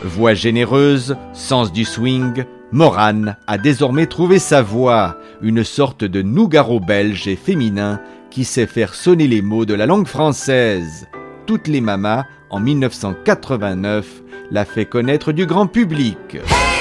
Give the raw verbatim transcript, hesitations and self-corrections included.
Voix généreuse, sens du swing, Morane a désormais trouvé sa voix, une sorte de Nougaro belge et féminin qui sait faire sonner les mots de la langue française. Toutes les mamas, en mille neuf cent quatre-vingt-neuf, l'a fait connaître du grand public.